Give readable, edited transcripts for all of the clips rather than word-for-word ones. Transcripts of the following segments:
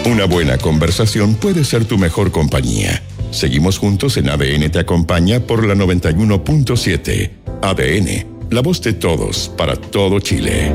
Una buena conversación puede ser tu mejor compañía. Seguimos juntos en ADN Te Acompaña por la 91.7. ADN, la voz de todos, para todo Chile.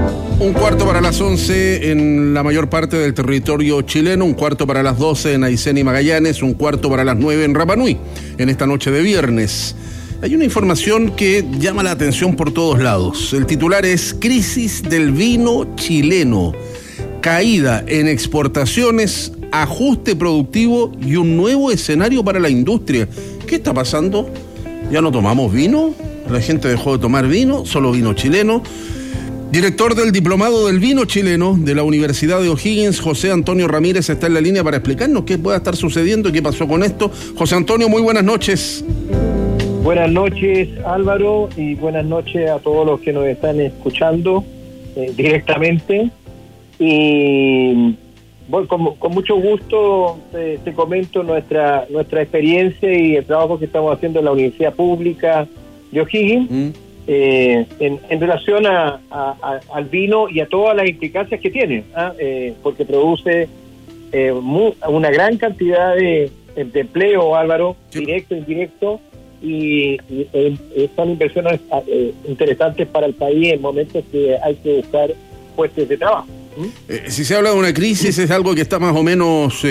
11:15 en la mayor parte del territorio chileno, 11:15 en Aysén y Magallanes, 9:15 en Rapa Nui, en esta noche de viernes. Hay una información que llama la atención por todos lados. El titular es Crisis del vino chileno, caída en exportaciones, ajuste productivo y un nuevo escenario para la industria. ¿Qué está pasando? ¿Ya no tomamos vino? ¿La gente dejó de tomar vino? ¿Solo vino chileno? Director del Diplomado del Vino Chileno de la Universidad de O'Higgins, José Antonio Ramírez, está en la línea para explicarnos qué pueda estar sucediendo y qué pasó con esto. José Antonio, muy buenas noches. Buenas noches, Álvaro, y buenas noches a todos los que nos están escuchando directamente. Y bueno, con mucho gusto te comento nuestra experiencia y el trabajo que estamos haciendo en la Universidad Pública de O'Higgins. En relación al vino y a todas las implicancias que tiene, porque produce una gran cantidad de empleo, Álvaro, sí, directo e indirecto, y son inversiones interesantes para el país en momentos que hay que buscar puestos de trabajo. Si se habla de una crisis, es algo que está más o menos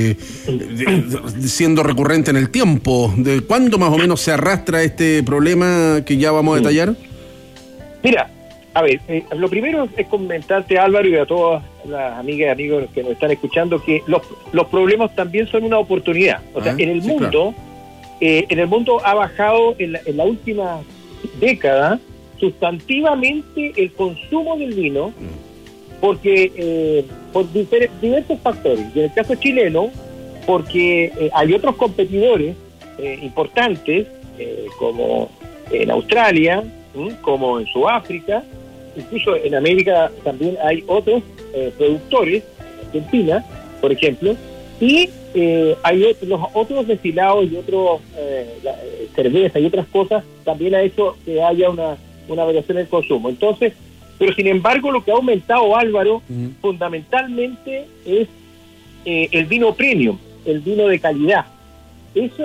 siendo recurrente en el tiempo. ¿De cuándo más o menos se arrastra este problema que ya vamos a detallar? Mira, a ver, lo primero es comentarte, Álvaro, y a todas las amigas y amigos que nos están escuchando, que los problemas también son una oportunidad. O sea, en el mundo, claro, en el mundo ha bajado en la última década sustantivamente el consumo del vino, porque por diversos factores. Y en el caso chileno, porque hay otros competidores importantes, como en Australia, como en Sudáfrica, incluso en América también hay otros productores, Argentina, por ejemplo, y hay los otros destilados y otros cerveza y otras cosas, también ha hecho que haya una variación en el consumo. Entonces, pero sin embargo lo que ha aumentado, Álvaro, fundamentalmente es el vino premium, el vino de calidad. Eso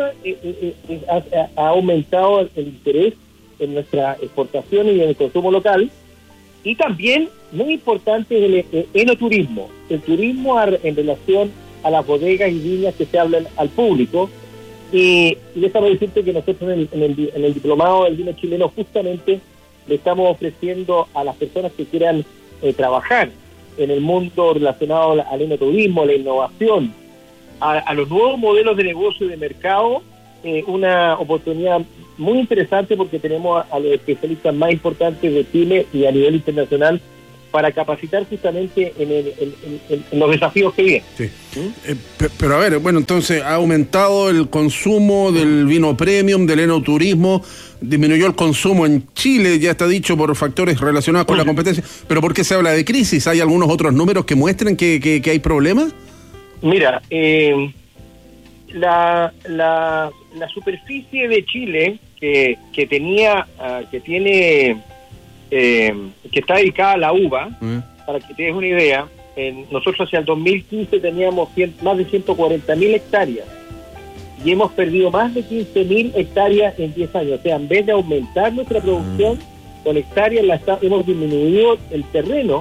ha aumentado el interés en nuestra exportación y en el consumo local. Y también, muy importante, es el enoturismo, el turismo en relación a las bodegas y viñas que se hablan al público. Y déjame decirte que nosotros en el Diplomado del Vino Chileno justamente le estamos ofreciendo a las personas que quieran trabajar en el mundo relacionado al enoturismo, a la innovación, a los nuevos modelos de negocio y de mercado, una oportunidad muy interesante, porque tenemos a los especialistas más importantes de Chile y a nivel internacional para capacitar justamente en los desafíos que vienen. Sí. Pero a ver, bueno, entonces ha aumentado el consumo del vino premium, del enoturismo, disminuyó el consumo en Chile, ya está dicho, por factores relacionados con la competencia. ¿Pero por qué se habla de crisis? ¿Hay algunos otros números que muestren que hay problemas? Mira, la superficie de Chile que está dedicada a la uva, para que te des una idea, nosotros hacia el 2015 teníamos más de 140.000 hectáreas y hemos perdido más de 15.000 hectáreas en 10 años. O sea, en vez de aumentar nuestra producción con hectáreas, hemos disminuido el terreno